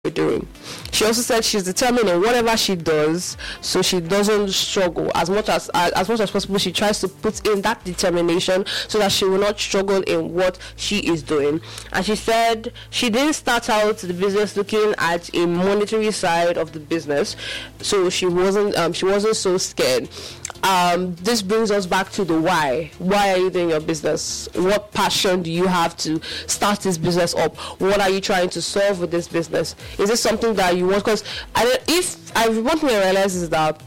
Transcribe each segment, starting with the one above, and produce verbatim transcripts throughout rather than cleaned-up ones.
you're doing. She also said she's determined in whatever she does, so she doesn't struggle. As much as as, as much as possible, she tries to put in that determination so that she will not struggle in what she is doing. And she said she didn't start out the business looking at a monetary side of the business, so she wasn't um, she wasn't so scared. Um, this brings us back to the why. Why are you doing your business? What passion do you have to start this business up? What are you trying to solve with this business? Is this something that you want? Because I don't, if I one thing I realize is that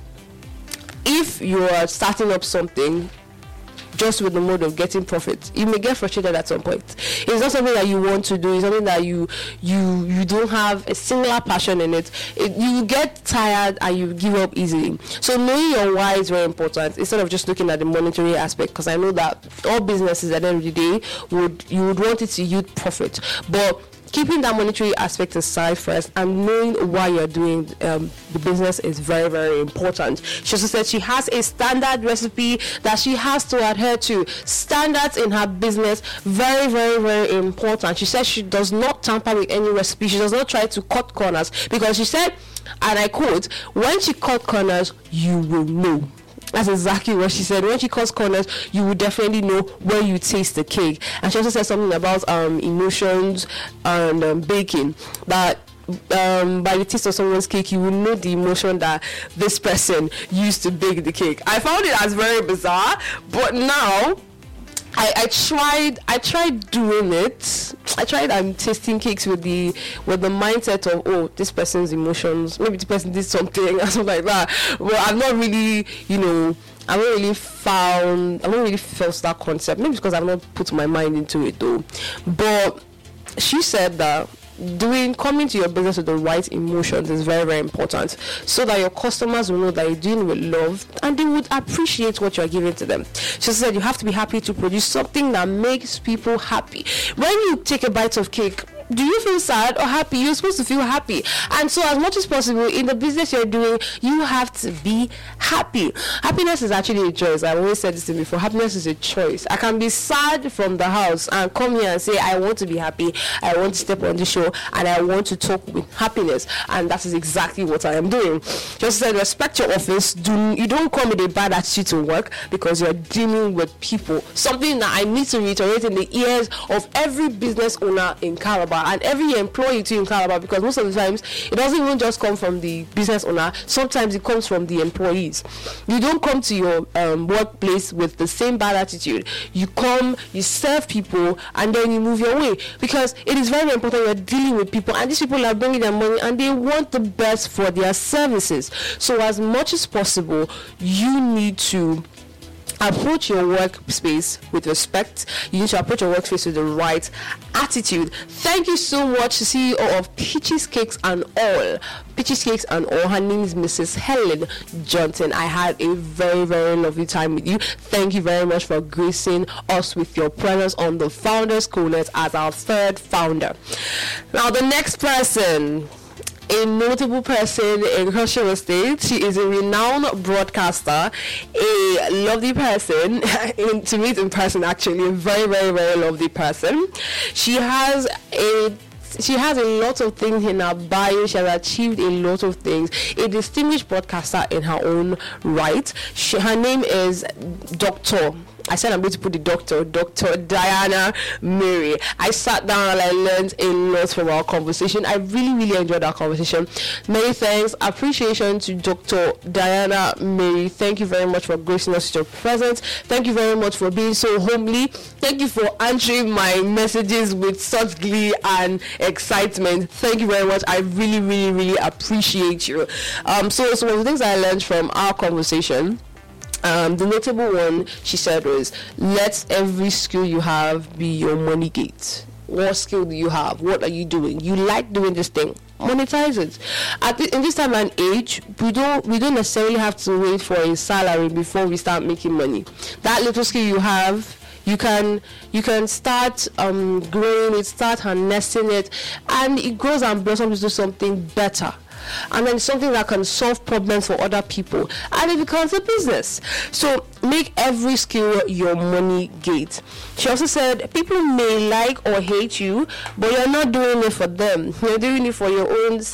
if you are starting up something just with the mode of getting profit, you may get frustrated at some point. It's not something that you want to do. It's something that you you you don't have a singular passion in it. it you get tired and you give up easily. So knowing your why is very important instead of just looking at the monetary aspect, because I know that all businesses at the end of the day would you would want it to yield profit, but keeping that monetary aspect aside first and knowing why you're doing um, the business is very, very important. She also said she has a standard recipe that she has to adhere to. Standards in her business, very, very, very important. She said she does not tamper with any recipe. She does not try to cut corners, because she said, and I quote, when she cut corners, you will know. That's exactly what she said. When she cuts corners, you will definitely know where you taste the cake. And she also said something about um, emotions and um, baking. That um, by the taste of someone's cake, you will know the emotion that this person used to bake the cake. I found it as very bizarre, but now I, I tried I tried doing it. I tried um, tasting cakes with the with the mindset of, oh, this person's emotions, maybe this person did something or something like that. Well, I've not really, you know, I've not really found I've not really felt that concept. Maybe because I've not put my mind into it though. But she said that doing coming to your business with the right emotions is very, very important, so that your customers will know that you're doing with love and they would appreciate what you're giving to them. She said you have to be happy to produce something that makes people happy. When you take a bite of cake, do you feel sad or happy? You're supposed to feel happy. And so as much as possible in the business you're doing, you have to be happy. Happiness is actually a choice. I've always said this to you before. Happiness is a choice. I can be sad from the house and come here and say, I want to be happy. I want to step on the show and I want to talk with happiness. And that is exactly what I am doing. Just said, respect your office. Do You don't come with a bad attitude to work, because you're dealing with people. Something that I need to reiterate in the ears of every business owner in Calabar and every employee too in Calabar, because most of the times it doesn't even just come from the business owner. Sometimes it comes from the employees. You don't come to your um, workplace with the same bad attitude. You come, you serve people, and then you move your way, because it is very important. You're dealing with people, and these people are bringing their money and they want the best for their services. So as much as possible, you need to approach your workspace with respect. You need to approach your workspace with the right attitude. Thank you so much, C E O of Peaches Cakes and All. Peaches Cakes and All. Her name is Missus Helen Johnson. I had a very, very lovely time with you. Thank you very much for gracing us with your presence on the Founders Corner as our third founder. Now, the next person, a notable person in Cross River State. She is a renowned broadcaster, a lovely person, in, to meet in person actually, a very, very, very lovely person. She has a She has a lot of things in her bio. She has achieved a lot of things. A distinguished broadcaster in her own right. She, her name is Doctor I said I'm going to put the doctor, Doctor Diana Mary. I sat down and I learned a lot from our conversation. I really, really enjoyed our conversation. Many thanks, appreciation to Doctor Diana Mary. Thank you very much for gracing us with your presence. Thank you very much for being so homely. Thank you for answering my messages with such glee and excitement. Thank you very much. I really, really, really appreciate you. Um, so some of the things I learned from our conversation. Um, the notable one, she said, was, let every skill you have be your money gate. What skill do you have? What are you doing? You like doing this thing. Monetize it. At the, in this time and age, we don't we don't necessarily have to wait for a salary before we start making money. That little skill you have, you can you can start um, growing it, start harnessing it, and it grows and blossoms into something better. and then something that can solve problems for other people, and it becomes a business. So make every skill your money gate. She also said people may like or hate you, but you're not doing it for them. You're doing it for your own